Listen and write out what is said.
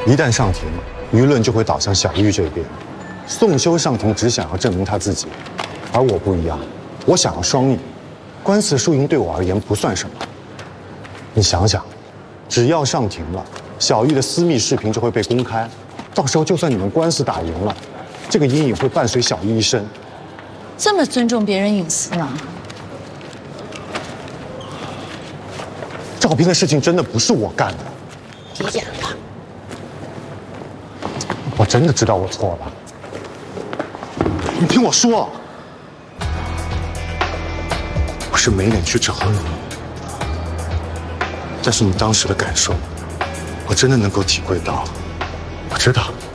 一旦上庭，舆论就会倒向小玉这边。宋修上庭只想要证明他自己，而我不一样，我想要双赢。官司输赢对我而言不算什么。你想想，只要上庭了，小玉的私密视频就会被公开，到时候就算你们官司打赢了，这个阴影会伴随小玉一生。 这么尊重别人隐私呢？ 照片的事情真的不是我干的。 别演了。 我真的知道我错了。你听我说，我是没脸去找你，但是你当时的感受，我真的能够体会到。我知道